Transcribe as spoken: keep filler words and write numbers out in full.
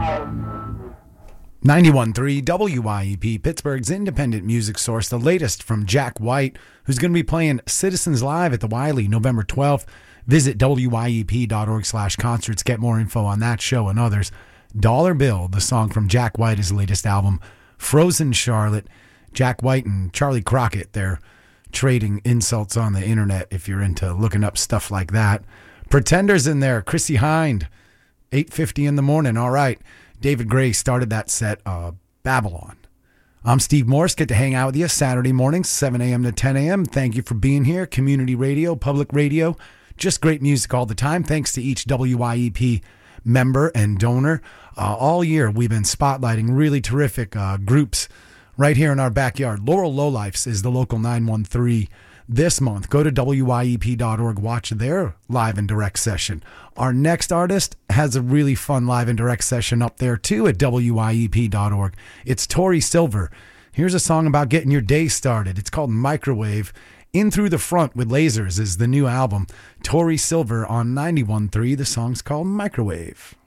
ninety-one point three W I E P, Pittsburgh's independent music source. The latest from Jack White, who's going to be playing Citizens Live at the Wiley November twelfth. Visit W I E P dot org slash concerts. Get more info on that show and others. Dollar Bill, the song from Jack White, his latest album. Frozen Charlotte. Jack White and Charlie Crockett, they're trading insults on the internet if you're into looking up stuff like that. Pretenders in there. Chrissy Hind, eight fifty in the morning. All right. David Gray started that set, uh, Babylon. I'm Steve Morse. Get to hang out with you Saturday mornings, seven a.m. to ten a.m. Thank you for being here. Community radio, public radio, just great music all the time. Thanks to each W I E P member and donor. Uh, all year, we've been spotlighting really terrific uh, groups right here in our backyard. Laurel Lowlifes is the local nine one three this month. Go to W I E P dot org, watch their live and direct session. Our next artist has a really fun live and direct session up there too at W I E P dot org. It's Tori Silver. Here's a song about getting your day started. It's called Microwave. In Through the Front with Lasers is the new album. Tori Silver on ninety-one point three. The song's called Microwave.